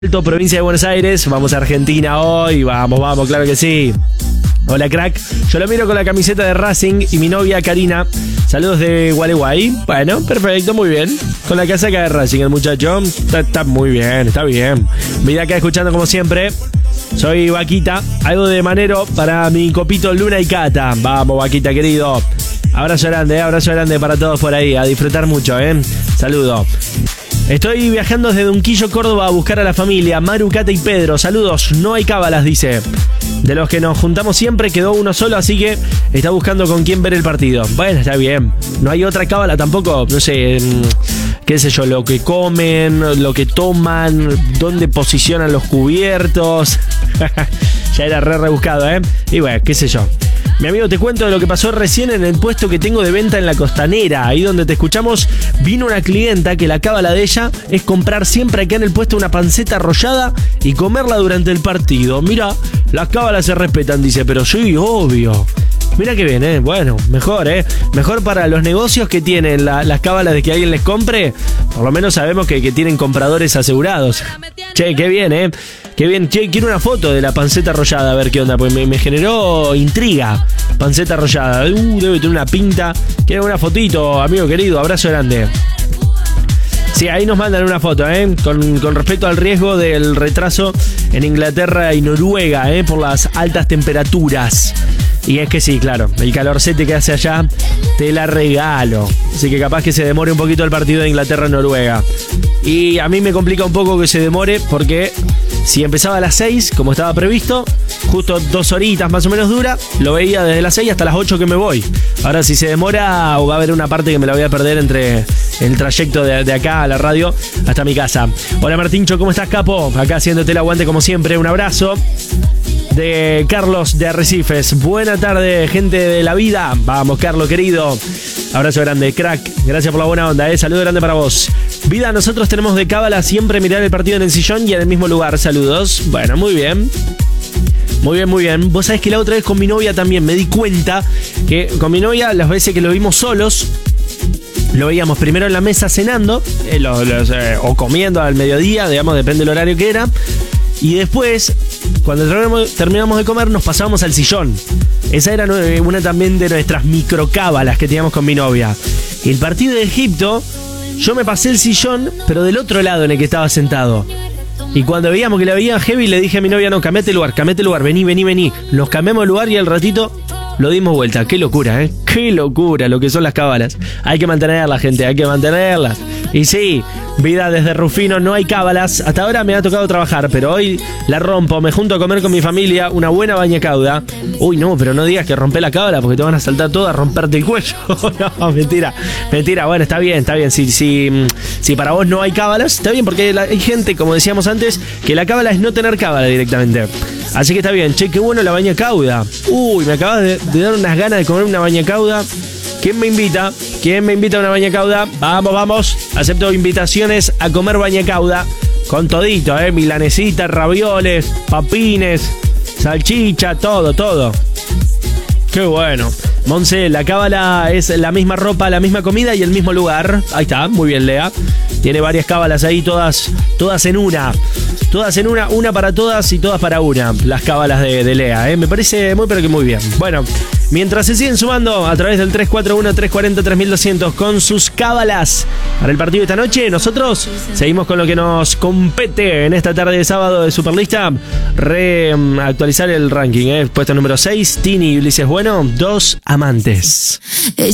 Provincia de Buenos Aires, vamos a Argentina hoy, vamos, claro que sí. Hola crack, yo lo miro con la camiseta de Racing y mi novia Karina, saludos de Gualeguay. Bueno, perfecto, muy bien. Con la casaca de Racing el muchacho, está muy bien, está bien. Vida acá escuchando como siempre. Soy Vaquita, algo de manero para mi copito Luna y Cata. Vamos Vaquita querido. Abrazo grande para todos por ahí, a disfrutar mucho, saludo. Estoy viajando desde Unquillo, Córdoba, a buscar a la familia, Maru, Cata y Pedro. Saludos, no hay cábalas, dice. De los que nos juntamos siempre quedó uno solo, así que está buscando con quién ver el partido. Bueno, está bien. No hay otra cábala tampoco, no sé, qué sé yo, lo que comen, lo que toman, dónde posicionan los cubiertos. Ya era rebuscado, Y bueno, qué sé yo. Mi amigo, te cuento de lo que pasó recién en el puesto que tengo de venta en la Costanera. Ahí donde te escuchamos, vino una clienta que la cábala de ella es comprar siempre acá en el puesto una panceta arrollada y comerla durante el partido. Mira, las cábalas se respetan, dice, pero sí, obvio. Mira que bien, Bueno, mejor, Mejor para los negocios que tienen las cábalas de que alguien les compre. Por lo menos sabemos que tienen compradores asegurados. Che, qué bien, Qué bien. Che, quiero una foto de la panceta arrollada, a ver qué onda, porque me generó intriga. Panceta arrollada. Debe tener una pinta. Quiero una fotito, amigo querido. Abrazo grande. Sí, ahí nos mandan una foto, con respecto al riesgo del retraso en Inglaterra y Noruega, por las altas temperaturas. Y es que sí, claro, el calorcete que hace allá te la regalo. Así que capaz que se demore un poquito el partido de Inglaterra-Noruega. Y a mí me complica un poco que se demore porque si empezaba a las 6, como estaba previsto, justo 2 horitas más o menos dura, lo veía desde las 6 hasta las 8 que me voy. Ahora si se demora, va a haber una parte que me la voy a perder entre el trayecto de acá a la radio hasta mi casa. Hola Martincho, ¿cómo estás, capo? Acá haciéndote el aguante como siempre, un abrazo. De Carlos de Arrecifes. Buena tarde, gente de la vida. Vamos, Carlos, querido. Abrazo grande, crack. Gracias por la buena onda, Saludo grande para vos. Vida, nosotros tenemos de cábala siempre mirar el partido en el sillón y en el mismo lugar. Saludos. Bueno, muy bien. Muy bien. Vos sabés que la otra vez con mi novia también me di cuenta que con mi novia, las veces que lo vimos solos, lo veíamos primero en la mesa cenando, o comiendo al mediodía, digamos, depende del horario que era. Y después, cuando terminamos de comer, nos pasábamos al sillón. Esa era una también de nuestras microcábalas que teníamos con mi novia. El partido de Egipto, yo me pasé el sillón, pero del otro lado en el que estaba sentado. Y cuando veíamos que la veía heavy, le dije a mi novia, no, cambiate el lugar, vení. Nos cambiamos el lugar y al ratito lo dimos vuelta. Qué locura, Qué locura lo que son las cábalas. Hay que mantenerlas, gente, hay que mantenerlas. Y sí, vida desde Rufino, no hay cábalas. Hasta ahora me ha tocado trabajar, pero hoy la rompo. Me junto a comer con mi familia una buena bañacauda. Uy, no, pero no digas que rompé la cábala porque te van a saltar todo a romperte el cuello. No, mentira. Bueno, está bien. Si para vos no hay cábalas, está bien, porque hay gente, como decíamos antes, que la cábala es no tener cábala directamente. Así que está bien. Che, qué bueno la bañacauda. Uy, me acabas de dar unas ganas de comer una bañacauda. ¿Quién me invita a una bañacauda? Vamos. Acepto invitaciones a comer bañacauda. Con todito, milanesita, ravioles, papines, salchicha, todo. Qué bueno. Monse, la cábala es la misma ropa, la misma comida y el mismo lugar. Ahí está, muy bien, Lea. Tiene varias cábalas ahí, todas en una. Todas en una para todas y todas para una. Las cábalas de Lea, Me parece muy bien. Bueno, mientras se siguen sumando a través del 341-340-3200 con sus cábalas para el partido de esta noche, nosotros seguimos con lo que nos compete en esta tarde de sábado de Superlista. Actualizar el ranking, Puesto número 6, Tini y Ulises Bueno, 2 amantes.